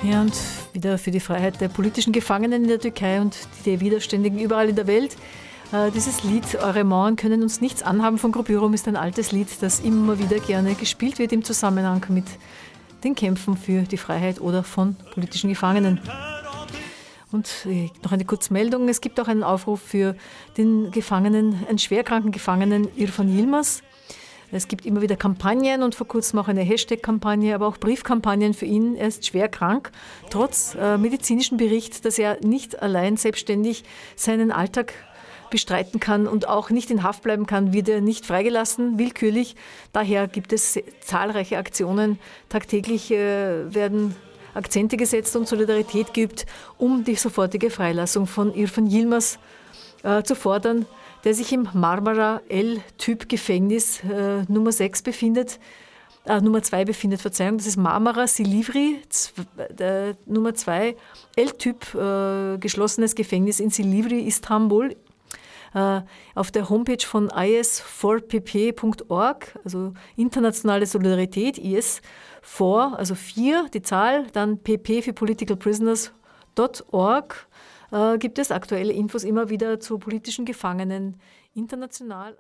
Ja, und wieder für die Freiheit der politischen Gefangenen in der Türkei und der Widerständigen überall in der Welt. Dieses Lied Eure Mauern können uns nichts anhaben von Gruppirum ist ein altes Lied, das immer wieder gerne gespielt wird im Zusammenhang mit den Kämpfen für die Freiheit oder von politischen Gefangenen. Und noch eine Kurzmeldung, es gibt auch einen Aufruf für den Gefangenen, einen schwerkranken Gefangenen Irfan Yilmaz. Es gibt immer wieder Kampagnen und vor kurzem auch eine Hashtag-Kampagne, aber auch Briefkampagnen für ihn. Er ist schwer krank, trotz medizinischen Bericht, dass er nicht allein selbstständig seinen Alltag bestreiten kann und auch nicht in Haft bleiben kann, wird er nicht freigelassen, willkürlich. Daher gibt es zahlreiche Aktionen. Tagtäglich werden Akzente gesetzt und Solidarität gibt, um die sofortige Freilassung von Irfan Yilmaz zu fordern, der sich im Marmara L-Typ-Gefängnis Nummer 2 befindet, das ist Marmara Silivri, Nummer 2, L-Typ, geschlossenes Gefängnis in Silivri, Istanbul. Auf der Homepage von is4pp.org, also internationale Solidarität, IS4, also 4, die Zahl, dann pp für Political Prisoners.org, gibt es aktuelle Infos immer wieder zu politischen Gefangenen international.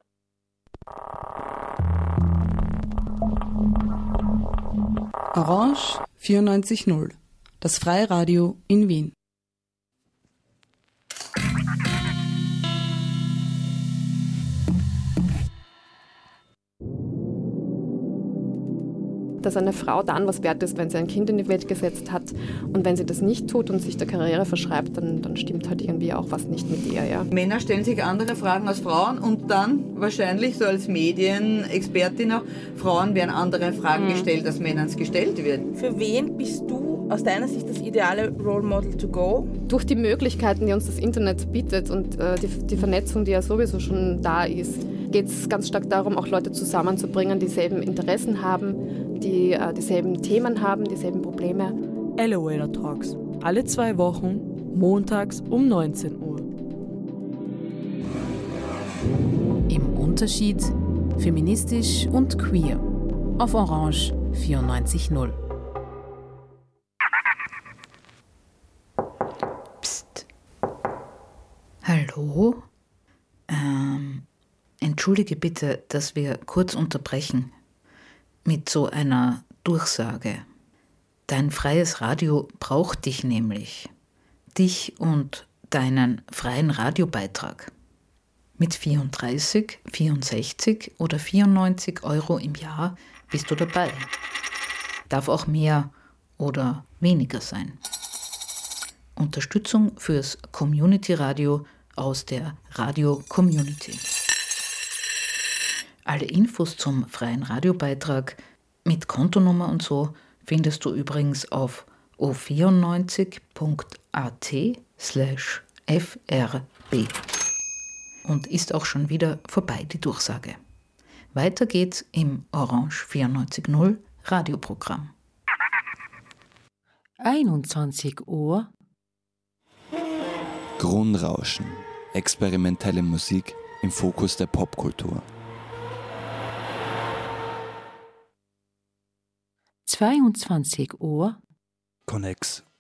Orange 94.0, das Freiradio in Wien. Dass eine Frau dann was wert ist, wenn sie ein Kind in die Welt gesetzt hat. Und wenn sie das nicht tut und sich der Karriere verschreibt, dann stimmt halt irgendwie auch was nicht mit ihr. Ja. Männer stellen sich andere Fragen als Frauen und dann wahrscheinlich so als Medienexpertin auch, Frauen werden andere Fragen gestellt, als Männern gestellt wird. Für wen bist du aus deiner Sicht das ideale Role Model to go? Durch die Möglichkeiten, die uns das Internet bietet und die Vernetzung, die ja sowieso schon da ist, geht es ganz stark darum, auch Leute zusammenzubringen, die dieselben Interessen haben, die dieselben Themen haben, dieselben Probleme. Elevator Talks. Alle 2 Wochen, montags um 19 Uhr. Im Unterschied, feministisch und queer. Auf Orange 94.0. Psst. Hallo? Entschuldige bitte, dass wir kurz unterbrechen. Mit so einer Durchsage. Dein freies Radio braucht dich nämlich. Dich und deinen freien Radiobeitrag. Mit 34, 64 oder 94 Euro im Jahr bist du dabei. Darf auch mehr oder weniger sein. Unterstützung fürs Community-Radio aus der Radio-Community. Alle Infos zum freien Radiobeitrag mit Kontonummer und so findest du übrigens auf o94.at/frb. Und ist auch schon wieder vorbei die Durchsage. Weiter geht's im Orange 94.0 Radioprogramm. 21 Uhr. Grundrauschen. Experimentelle Musik im Fokus der Popkultur. 22 Uhr. Connex